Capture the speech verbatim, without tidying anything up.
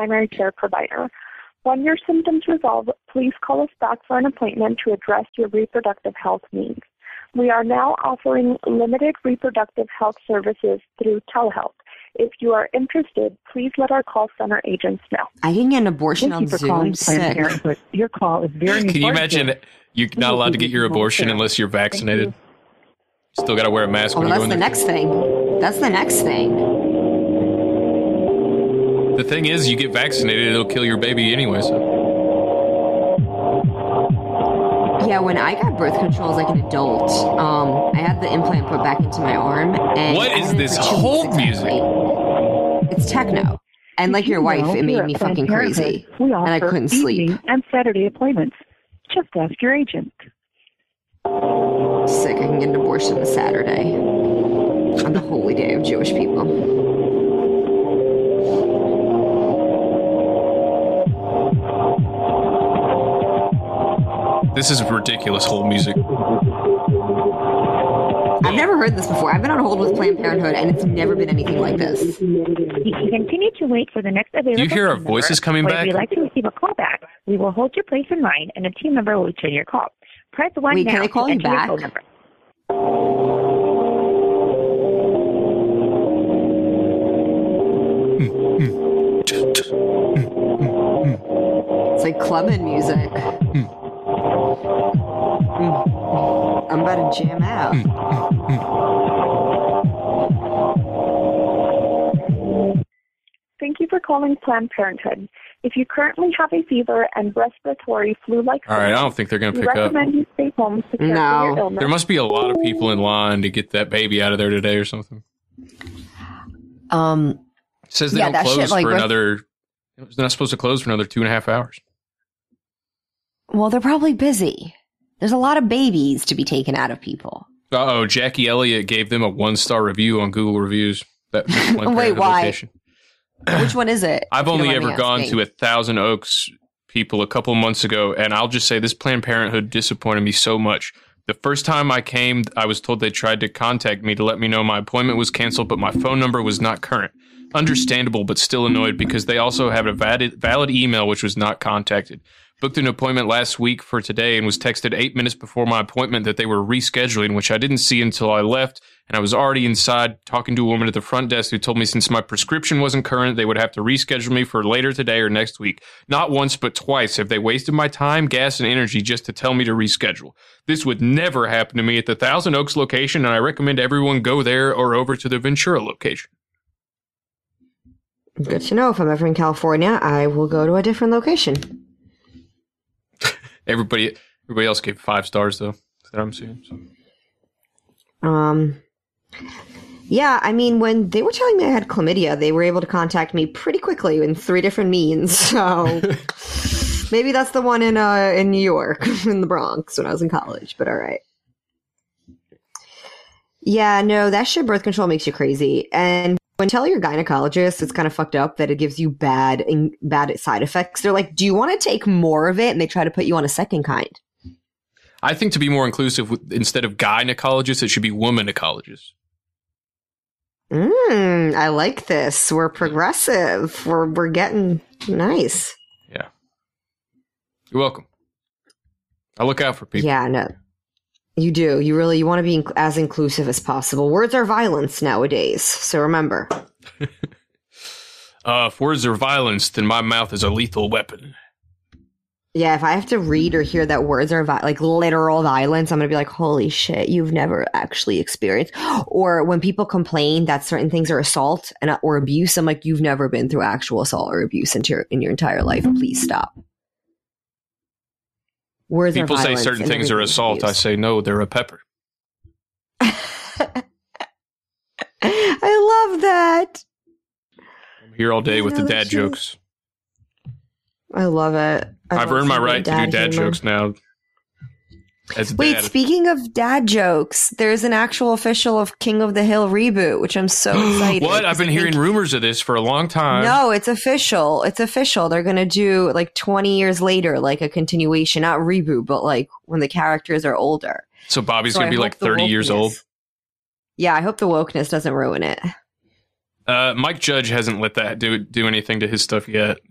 primary care provider. When your symptoms resolve, please call us back for an appointment to address your reproductive health needs. We are now offering limited reproductive health services through telehealth. If you are interested, please let our call center agents know. I can get an abortion Thank on you for Zoom. calling Planned Sick. Parenthood. Your call is very important. Can you imagine you're not allowed to get your abortion unless you're vaccinated? Still got to wear a mask Oh, when you that's go in the there. next thing. That's the next thing. The thing is, you get vaccinated, it'll kill your baby anyway. So. Yeah, when I got birth control as like an adult, um, I had the implant put back into my arm. And What I is had it this for two whole weeks exactly. It's techno. And like your wife, it made me fucking crazy. We And I offer couldn't sleep. evening and Saturday appointments. Just ask your agent. Sick, I can get an abortion this Saturday. On the holy day of Jewish people. This is ridiculous whole music. I've never heard this before. I've been on hold with Planned Parenthood, and it's never been anything like this. You can continue to wait for the next available. Do you hear our team voices member, coming or back? If you'd like to receive a call back, we will hold your place in line, and a team member will return your call. Press one Wait, now can I call to you enter your back? phone number. It's like clubbing music. Mm. I'm about to jam out. Thank you for calling Planned Parenthood. If you currently have a fever and respiratory flu-like All right, I don't think they're going to we pick up. recommend you stay home to care for your illness. There must be a lot of people in line to get that baby out of there today or something. Um, It says they yeah, don't that close shit, like, for ref- another... They're not supposed to close for another two and a half hours. Well, they're probably busy. There's a lot of babies to be taken out of people. Uh-oh, Jackie Elliott gave them a one-star review on Google Reviews. That Planned Wait, Parenthood why? location. Which one is it? I've if you only don't mind ever me gone asking? to a Thousand Oaks people a couple months ago, and I'll just say this Planned Parenthood disappointed me so much. The first time I came, I was told they tried to contact me to let me know my appointment was canceled, but my phone number was not current. Understandable, but still annoyed because they also have a valid, valid email which was not contacted. Booked an appointment last week for today and was texted eight minutes before my appointment that they were rescheduling, which I didn't see until I left, and I was already inside talking to a woman at the front desk who told me since my prescription wasn't current, they would have to reschedule me for later today or next week. Not once, but twice have they wasted my time, gas, and energy just to tell me to reschedule. This would never happen to me at the Thousand Oaks location, and I recommend everyone go there or over to the Ventura location. Good to know. If I'm ever in California, I will go to a different location. Everybody, everybody else gave five stars though. That I'm seeing. So. Um, yeah, I mean, when they were telling me I had chlamydia, they were able to contact me pretty quickly in three different means. So maybe that's the one in uh in New York, in the Bronx, when I was in college. But all right. Yeah, no, that shit birth control makes you crazy. And when you tell your gynecologist it's kind of fucked up that it gives you bad in, bad side effects, they're like, do you want to take more of it? And they try to put you on a second kind. I think to be more inclusive, instead of gynecologists, it should be womanecologists. Mm, I like this. We're progressive. We're we're getting nice. Yeah. You're welcome. I look out for people. Yeah, no. You do. You really, you want to be inc- as inclusive as possible. Words are violence nowadays. So remember. uh, if words are violence, then my mouth is a lethal weapon. Yeah, if I have to read or hear that words are vi- like literal violence, I'm going to be like, holy shit, you've never actually experienced. Or when people complain that certain things are assault and or abuse, I'm like, you've never been through actual assault or abuse in your, in your entire life. Please stop. Words People are say violence certain and things are everything's assault. abuse. I say, no, they're a pepper. I love that. I'm here all day I with know the that dad shit. jokes. I love it. I I've love earned my some right to do dad humor. jokes now. As a Wait, dad. speaking of dad jokes, there's an actual official of King of the Hill reboot, which I'm so excited. What? I've been I hearing think- rumors of this for a long time. No, it's official. It's official. They're going to do like twenty years later, like a continuation, not reboot, but like when the characters are older. So Bobby's So going I to be hope like the thirty years old. wokeness- Yeah, I hope the wokeness doesn't ruin it. Uh, Mike Judge hasn't let that do do anything to his stuff yet.